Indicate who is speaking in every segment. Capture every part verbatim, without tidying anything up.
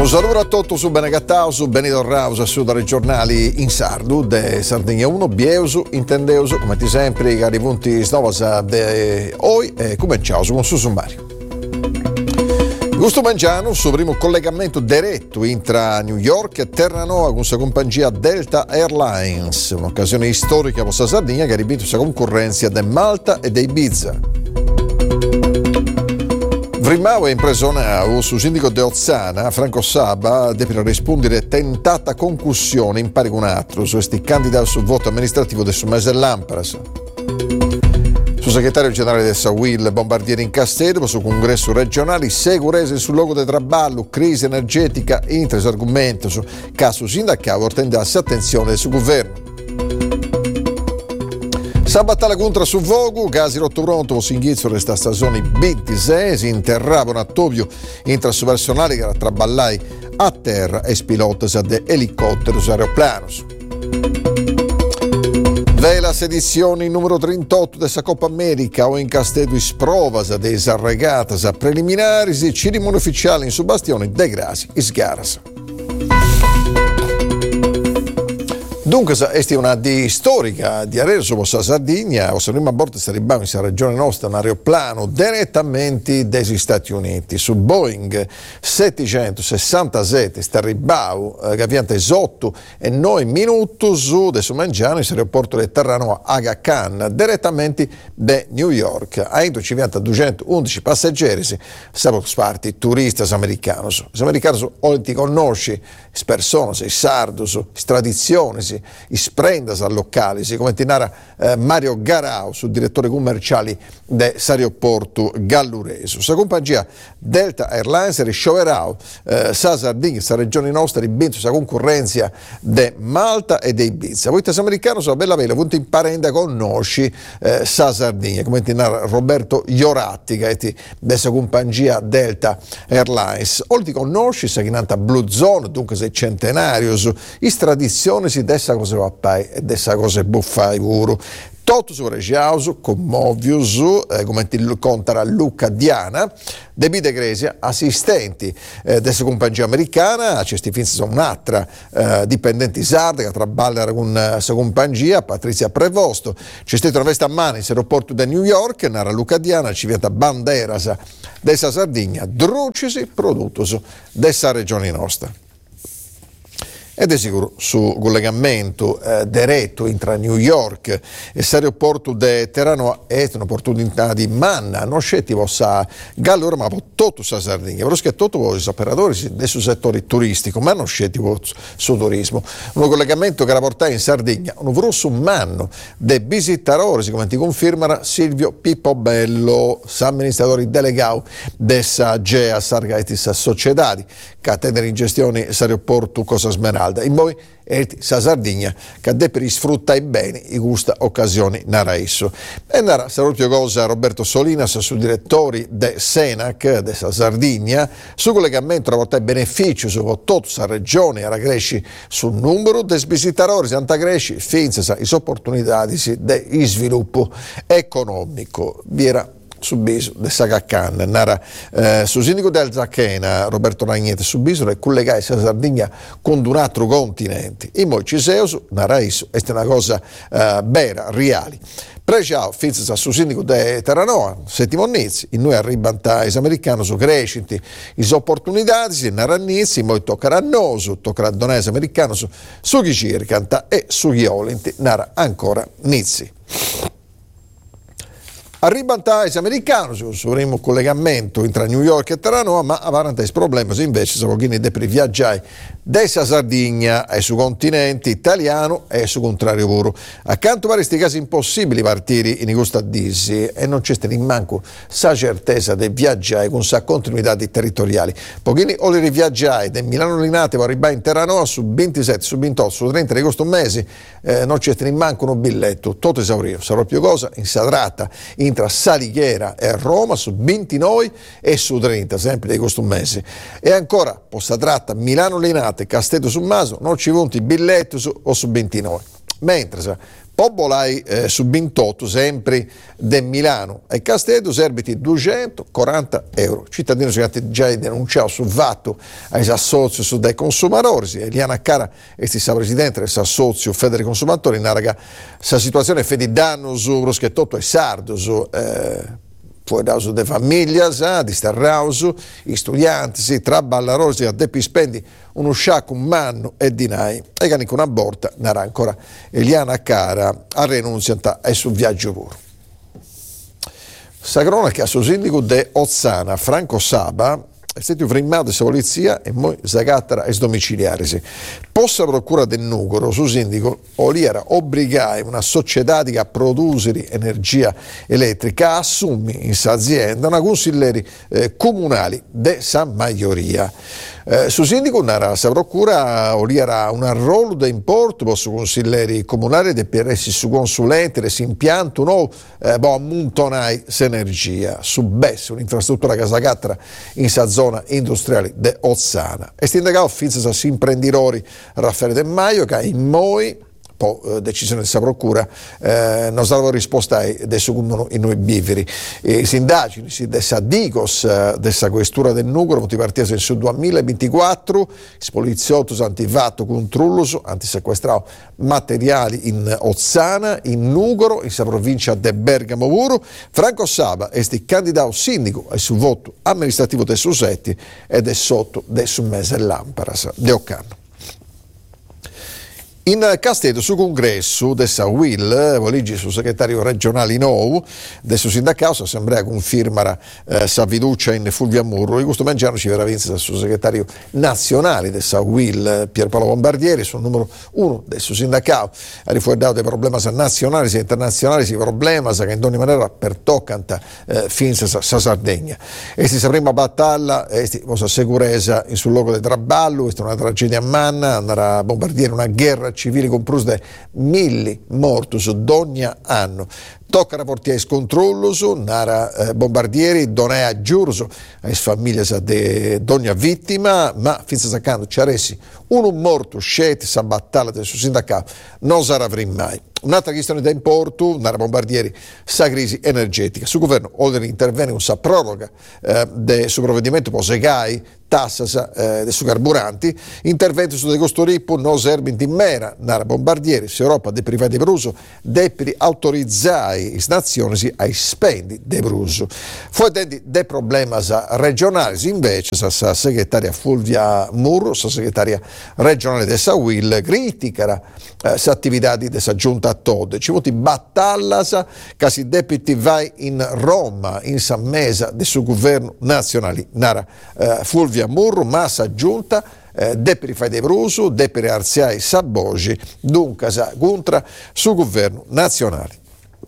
Speaker 1: Un saluto a tutti su Benegattao, su Benito Raus, su dai giornali in sardo, de Sardegna uno, Bieusu, Intendeusu, come ti sempre, i cari punti snovasa de oi, e cominciamo con su sommario. Gusto Mangiano, sul primo collegamento diretto intra New York e Terranova con la compagnia Delta Airlines, un'occasione storica per la Sardegna che ha rivinto la concorrenza di Malta e di Ibiza. Vrimao è impressionato sul sindaco di Ozzana, Franco Saba, deve rispondere tentata concussione in pari con altro su questi candidati sul voto amministrativo del suo mese Lampras. Su segretario generale del Sawil, bombardieri in Castello, su congresso regionale, sicurezza sul luogo di traballo, crisi energetica, intres argomenti su caso sindacale, ortendersi attenzione sul governo. Sa battaglia contro su Vogu, casi rotto pronto, si inizio questa stagione ventisei, si interravano a Tokyo intra su personale che era traballai a terra e spiloti di elicotteri su aeroplani. Vela edizione numero trentotto della Coppa America o in Castello Isprovas dei regatas preliminari, cerimonia ufficiale in subastione dei grasi e sgaras. Dunque, è una di storica di Areso, la Sardegna, o se prima volta si arriva in regione nostra un aeroplano direttamente dagli Stati Uniti su Boeing settecentosessantasette, sta arrivando eh, che avviante otto e nove minuti su adesso mangiano in aeroporto di Terranova Aga Khan direttamente da New York. A entro ci viene duecentoundici passeggeri, siamo sparti turisti americani. Gli americani o ti conosci, le persone, i sardi, le tradizioni, i sprendas al locali, si come tinara eh, Mario Garau, sul direttore commerciali dell'aeroporto Gallureso. La compagnia Delta Airlines riscioverà eh, sa Sardegna, sa regione nostra, ribento sa concorrenza de Malta e dei Ibiza. Voi tesi americano sono bella bella, punto in parenda conosci eh, sa Sardegna, come tinara Roberto Ioratti, che è della compagnia Delta Airlines. Oltre conosci, sa chinanta Blue Zone, dunque sei centenario, i tradizioni si dessa cosa va pai e dessa cosa buffai puro. Tutto su Regiauso, commovius, eh, come ti conta Luca Diana, Debide Gresia, assistenti eh, della compagnia americana, c'è Finzi un'altra eh, dipendente sarda che traballa con la uh, compagnia, Patrizia Prevosto, c'è stata una veste a mano in aeroporto di New York, nara Luca Diana, ci viene banderas della Sardegna, drucisi, produttos della regione nostra. Ed è sicuro su collegamento eh, diretto tra New York e l'aeroporto di Terranova è un'opportunità di manna, non scetti vostra Gallura ma tutto sa Sardegna, però che tutto vostri operatori del settore turistico, ma non scetti su turismo. Un collegamento che rapporta in Sardegna, un grosso manno de visitatori, come ti conferma Silvio Pippo Bello, amministratore delegato dessa Gea Sargaitis Sociedadi, catena in gestione l'aeroporto Cosa Smeralda. In poi è la Sardegna che deve sfruttare bene i gusta occasioni naraisso. E nara saluto cosa Roberto Solinas, su direttori de Senac della Sardegna, su collegamento rapportare benefici su tutta la regione e cresci sul numero dei visitatori Santa Cresci, finza le opportunità di sviluppo economico. Vi era Subiso de Sagaccan, nara eh, su sindaco del Zacchena, Roberto Ragnete, Subiso e collegare la Sardegna con un altro continente. In molti ciseus, nara isso, è una cosa eh, vera, reale. Preciao, finza su sindaco di Terranova, settimonizi, in noi arrivano gli americani su crescenti, le opportunità, naranizi, poi toccherà a noi, toccherà a donese americano su, su chi cercanta e su chi olenti, nara ancora nizi. Arrivano gli americani sul primo collegamento tra New York e Terranova, ma avanti il problema se invece sono chi deve viaggiare dalla Sardegna e su continente italiano e su contrario puro. Accanto a questi casi impossibili partire in questa disi e non c'è in manco sa certezza di viaggiare con sa continuità di territoriali. Pochini o li riviaggiare da Milano Linate va arrivare in Terranova su ventisette, su ventotto, su trenta di questo mese eh, non c'è in manco un biglietto, tutto esaurito. Sarà più cosa in Sadrata, in tra Salighera e Roma su ventinove e su trenta, sempre di questo mese. E ancora, posta tratta Milano Linate, Castello sul Maso, non ci vanno i biglietti su, o su ventinove. Mentre Pobolai eh, su ventotto, sempre de Milano e Castello, serbiti duecentoquaranta euro. Cittadini sono già denunciato su fatto ai associati su dei consumatori. Eliana Cara, stessa presidente del assozio Fede dei Consumatori, narra questa situazione è di danno su Roschettotto e Sardo, su eh, fuori da de famiglie, di starrauso, i studenti, si traballarsi a depi spendi uno sciacco, un manno e dinai. E che una volta narà ancora Eliana Cara a renunziata e sul viaggio puro. Sa cronaca su sindaco de Ozzana, Franco Saba, è stato firmato da polizia e poi Zagattara e domiciliari. Possa procura del Nugoro, su sindaco, Oliera obbligare una società che produce energia elettrica a assumere in sa azienda una consiglieri eh, comunali de San Maioria. Eh, su sindaco nara sa procura Oliera un ruolo da importo per su consiglieri comunali de per essi su consulenti, de si impianto no eh, bo ammontonai s'energia su Bess, un'infrastruttura che Zagattara in sa zona industriale de Ozzana. E stindagato finza sa imprenditori Raffaele De Maio che in Moi poi eh, decisione della procura eh, non stava risposta del suo in noi biveri. I sindacini si dessa Digos eh, dessa questura del Nugoro motivartiese in su duemilaventiquattro i poliziotti antifatto controlloso antisequestrato materiali in Ozzana in Nugoro in sa provincia de Bergamo Vuro. Franco Saba è sti candidato sindaco e sul voto amministrativo del Susetti ed è sotto del su mese Lamparas de Occanno. In Castello, su congresso dessa Will, voligi su segretario regionale nuovo, del suo sindacato, assemblea conferma eh, sa fiducia in Fulvio Amurro, di questo mangiano ci verrà vinta sul segretario nazionale dessa Will, Pierpaolo Bombardieri, sul numero uno del suo sindacato, ha rifuggiato dei problemi nazionali e internazionali, si problema che in ogni maniera per toccanta eh, fin sa, sa Sardegna. E si sa prima battaglia, e si posa sicurezza sul luogo del traballo, questa è una tragedia a manna, andrà a Bombardieri una guerra civili compruse mille mortos d'ogni anno. Tocca rapporti ai scontrolloso, nara eh, Bombardieri, donea giurso ai famiglie di ogni vittima, ma finza saccando ci aressi uno morto scelto sa battaglia del suo sindacato non sarà mai. Un'altra questione da importo, nara Bombardieri, sa crisi energetica. Su governo oltre interviene un sa proroga eh, del suo provvedimento posegai tassa eh, dei suoi carburanti, intervento su de costo rippo non serve in mera, nara Bombardieri, se Europa dei privati per uso deve autorizzare le nazioni ai spendi de bruso. Fu denti dei problemi regionali, invece sa, sa segretaria Fulvia Murro, sa segretaria regionale de sa Will, critica eh, sa attività di dessa giunta a Tode, ci vuoti battallas che si deputi vai in Roma, in San Mesa del suo governo nazionale, nara eh, Fulvia Murro, ma sa giunta eh, de per i fai de bruso, de per arziai sabogi, dunque sa contra sul governo nazionale.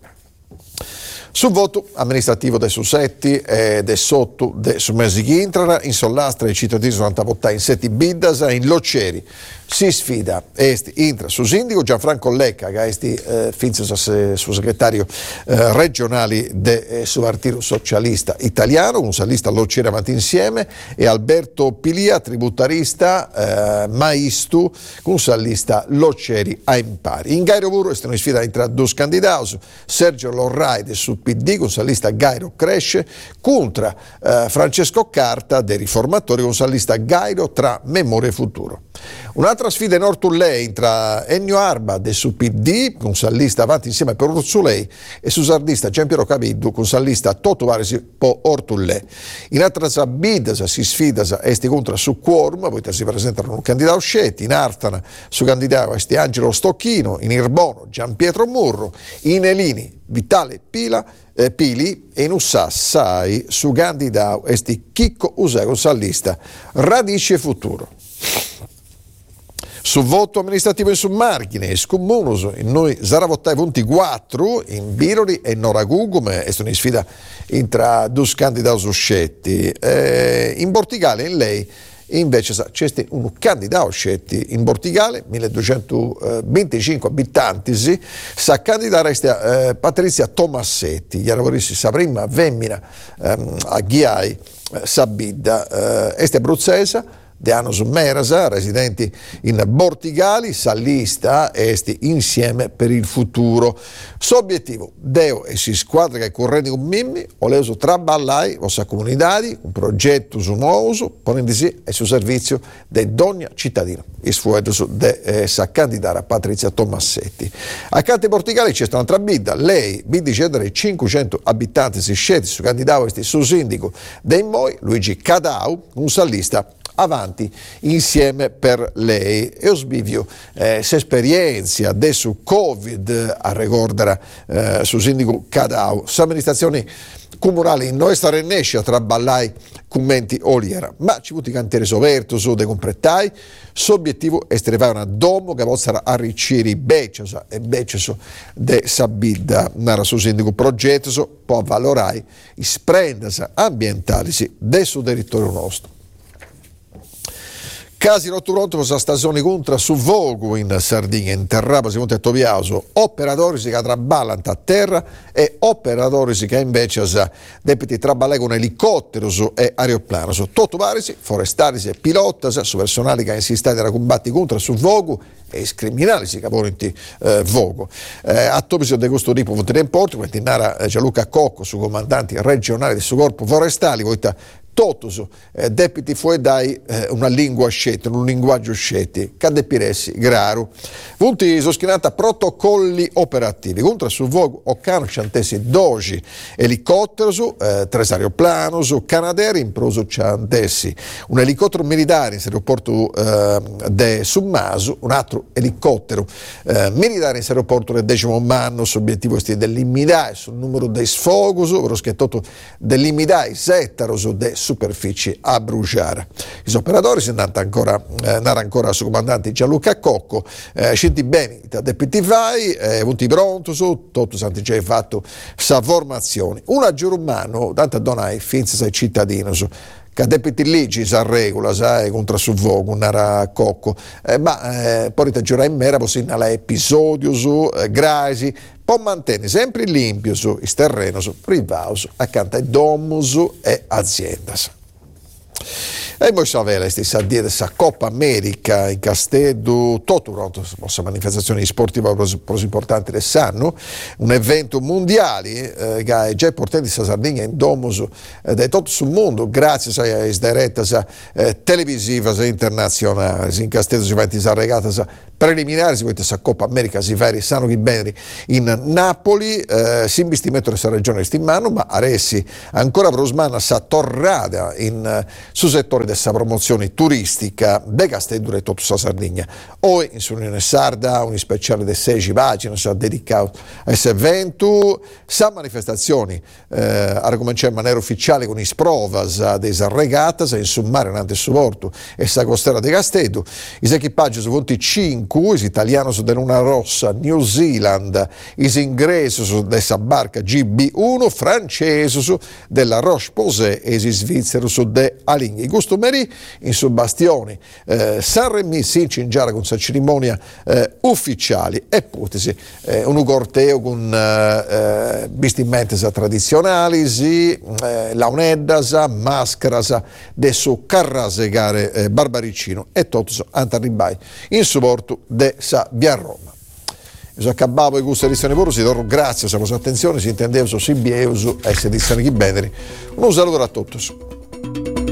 Speaker 1: Sul voto amministrativo dei Susetti e del sotto del su mesi che entrano, in sollastra i cittadini sono andati a votare in sette biddas, in Locceri si sfida est intra su sindaco Gianfranco Lecca che è eh, finzo su segretario eh, regionale del eh, suo partito socialista italiano, un salista Locceri avanti insieme, e Alberto Pilia, tributarista eh, maistu, un salista Locceri a impari. In Gairo Vuro è una sfida tra due candidati, Sergio Lorrai del Sud P D, con salista Gairo Cresce, contro eh, Francesco Carta dei Riformatori, con salista Gairo tra Memoria e Futuro. Un'altra sfida in Ortulei tra Ennio Arba del Sud P D, con salista avanti insieme per Ortulei, e su sardista Giampiero Caviddu con salista Toto Varesi po Ortulei. In altra sabida si sfida esti contro su Quorum, poi si presentano un candidato scetti, in Artana su candidato esti Angelo Stocchino, in Irbono Giampietro Murro, in Elini Vitale Pila, eh, Pili, e in Ussassai su candidato esti Chicco Usai con salista Radici e Futuro. Su voto amministrativo in su Marghine, scomunus, in noi sarà votato ventiquattro in Biroli e Noragugum, è una sfida tra due candidati scelti. Eh, in Portigale, in lei, invece c'è un candidato scelto in Portigale, milleduecentoventicinque abitanti, sa candidare eh, Patrizia Tomassetti, gli lavoristi sa prima femmina ehm, a Ghiai, eh, Sabidda, eh, este abruzzesa, de annos merasa, residenti in Bortigali, s'allista esti insieme per il futuro. S'obiettivo, deo e si squadra che correnti con Mimmi, oleso traballai, vostra comunità, un progetto su nuovo, ponendisi e su servizio de dogna cittadina. Il sfueto de eh, sa candidare a Patrizia Tomassetti. Accanto ai Portigali c'è un'altra bidda, lei, biddi cedere cinquecento abitanti si sceglie su candidato questi su sindaco dei Moi, Luigi Cadau, un sallista avanti insieme per lei. E osbivio eh, se esperienza adesso Covid a ricordare eh, su sindaco Cadau, s'amministrazione comunale in noi stare nesce a traballai commenti oliera, ma ci vuti cantiere soverto su de completai, s'obiettivo è strevare una domo che possa arricchire i beccios e beccios de sabidda nara su sindaco progetto può valorare i sprendas ambientali del suo territorio nostro. Casi rotturonto questa stagione contra su Vogu in Sardegna, in Terrapa, si monta Tobiaso, operatori che traballano a terra e operatori che invece debiti traballare con elicotteri e aeroplani. Tutto parisi, forestali e piloti, su personali che insistati a combatti contro su Vogu e i criminali si caponenti eh, Vogu. Eh, a Topisi di questo tipo votare in porto, come Nara eh, Gianluca Cocco, su comandanti regionali del suo corpo forestali, voita Totus, eh, deputy fu dai eh, una lingua scelta, un linguaggio scelto, cade piressi, graru. Punti soschinata protocolli operativi, contro su Vogu o cano ciantesi doji, elicotteri, eh, tres aeroplanos, canaderi in proso ciantesi, un elicottero militare in aeroporto eh, de Summasu, un altro elicottero eh, militare in aeroporto del decimo anno, obiettivo è dell'imidai sul numero dei sfogus, ovvero schiettoto dell'imidai settaros de superfici a bruciare. I operatori si andano ancora, eh, ancora su comandante Gianluca Cocco, eh, scinti bene da P T V I, eh, punti pronto su, tutto santi già fatto sa formazione. Un aggiorno umano, tanto donai finza ai cittadini, su che deputi leggi sa regola, sai, contro su Vogu, nara Cocco, eh, ma eh, poi giura in mera, poi la episodio su, eh, grasi, può mantenere sempre limpio su il terreno, su privato, accanto ai domus e aziende. E poi sapere questa stessa Coppa America in Castello, tutto pronto, questa manifestazione sportiva più importante dell'anno, un evento mondiale eh, che è già portato in Sardegna in domus eh, da tutto il mondo, grazie alle dirette eh, televisive internazionali. In Castello si va in regata preliminari, si questa Coppa America si fa sanno che bene in Napoli, eh, si investimento in questa regione stimano, ma adesso ancora prosmana sa torrada in su settore dessa promozione turistica de Castello e tutta la Sardegna. Oggi in Unione Sarda un speciale di sei pagine sarà dedicato a questo evento, sa manifestazioni eh, a ricominciare in maniera ufficiale con i sprovas dei regatas in summare un supporto e sa costiera di Castello, i equipaggi su venticinque cui italiano su della Luna Rossa, New Zealand, is ingresso su dessa barca G B uno, francese su della Roche Posay e si svizzero su de Alinghi. Costumeri in su bastioni eh, San Remi si incingiara con sa cerimonia eh, ufficiali e potesi eh, un corteo con eh, vestimenti tradizionali, sì, eh, launeddas, mascheras de su carrasegare eh, Barbaricino e tutto antaribai in supporto de sa via Roma. Io accabavo di questa edizione pure, si torno grazie per la vostra attenzione, si intendeva su Sibieus e se edizione chi beneri. Un saluto a tutti.